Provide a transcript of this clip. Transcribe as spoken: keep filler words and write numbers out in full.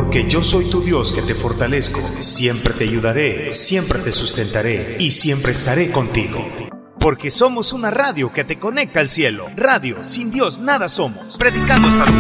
Porque yo soy tu Dios que te fortalezco, siempre te ayudaré, siempre te sustentaré y siempre estaré contigo. Porque somos una radio que te conecta al cielo. Radio, sin Dios nada somos. Predicando esta